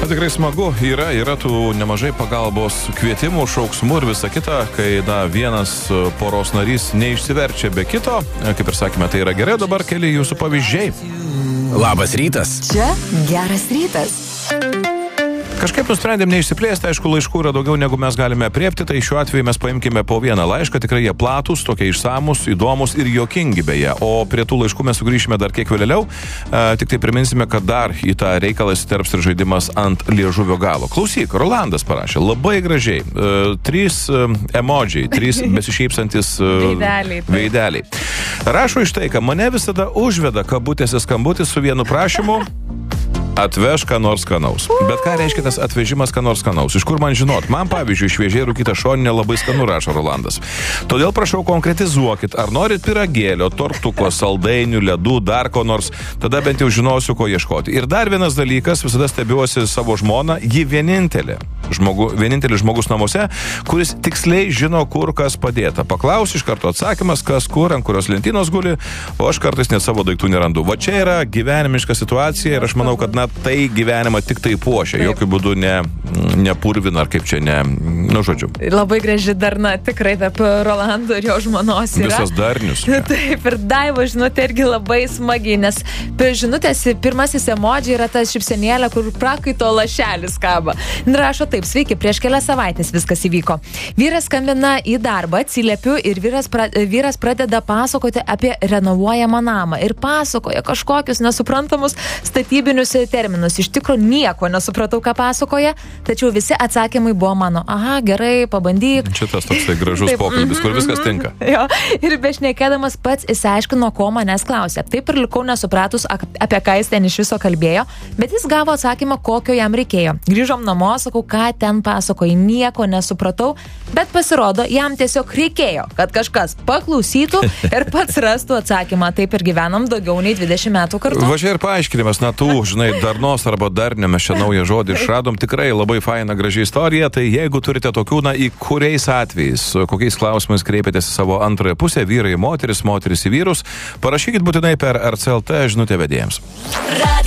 Tikrai smagu, yra tų nemažai pagalbos kvietimų, šauksmų ir visa kita, kai vienas poros narys neišsiverčia be kito, kaip ir sakėme, tai yra gerai, dabar keli jūsų pavyzdžiai. Labas rytas. Čia geras rytas. Kažkaip nusprendėm neišsiplėsti, aišku, laiškų yra daugiau negu mes galime apriepti, tai šiuo atveju mes paimkime po vieną laišką, tikrai jie platūs, tokie išsamus, įdomus ir juokingi beje, o prie tų laiškų mes sugrįšime dar kiek vėliau, tik tai priminsime, kad dar į tą reikalą įsiterps ir žaidimas ant liežuvio galo. Klausyk, Rolandas parašė, labai gražiai, 3 emodžiai, 3 besišypsantis veideliai. Rašo iš tai, kad mane visada užveda kabutėse skambutis su vienu prašymu. Atveš ką nors skanaus. Bet ką reiškia tas atvežimas ką nors skanaus? Iš kur man žinot? Man, pavyzdžiui, šviežiai rūkyta šoninė labai skanu, rašo Rolandas. Todėl prašau konkretizuokit, ar norit pyragėlio, tortuko, saldainių, ledų, dar ko nors, tada bent jau žinosiu, ko ieškoti. Ir dar vienas dalykas, visada stebiuosi savo žmoną, ji vienintelis žmogus namuose, kuris tiksliai žino, kur kas padėta. Paklausiu iš karto atsakymas, kas kur, ant kurios lentynos guli, o aš kartais net savo daiktų nerandu. Va čia yra gyvenimiška situacija ir aš manau, kad tai gyvenimą tik tai puošia, jokių būdų nepurvina, ar kaip čia žodžiu. Labai graži darna, tikrai tarp Rolando ir jo žmonos yra. Visas darnius. Taip, ir Daivo žinutė irgi labai smagiai, nes žinutės pirmasis emodžiai yra ta šypsenėlė, kur prakaito lašelis kaba. Rašo taip, sveiki, prieš kelias savaitės viskas įvyko. Vyras skambina į darbą, atsiliepiu ir vyras pradeda pasakoti apie renovuojamą namą ir pasakoja kažkokius nesuprantamus statybinius terminus. Iš tikrųjų nieko nesupratau, ką pasakoja, tačiau visi atsakymai buvo mano. Aha, gerai, pabandyk. Šitas toksai gražus pokalbis, kur viskas tinka. Jo, ir bešnekėdamas pats įsiaiškino, ko manęs klausė. Taip ir likau nesupratus, apie ką jis ten iš viso kalbėjo, bet jis gavo atsakymą, kokio jam reikėjo. Grįžom namo, sakau, ką ten pasakoja, nieko nesupratau, bet pasirodo, jam tiesiog reikėjo, kad kažkas paklausytų ir pats rastų atsakymą. Taip ir gyvenam daugiau nei 20 metų kartu. Važiai ir paaiškinimas, darnos arba darnio, mes čia naują žodį išradom, tikrai labai faina, graži istorija, tai jeigu turite tokių, į kuriais atvejais, kokiais klausimais kreipiatės į savo antrąją pusę, vyrai į moteris, moteris į vyrus, parašykit būtinai per RCLT žinutę vedėjams.